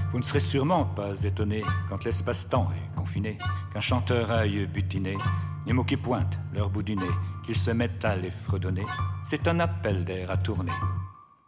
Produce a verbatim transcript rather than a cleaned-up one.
Vous ne serez sûrement pas étonné quand l'espace-temps est confiné, qu'un chanteur aille butiner les mots qui pointent leur bout du nez, qu'ils se mettent à les fredonner. C'est un appel d'air à tourner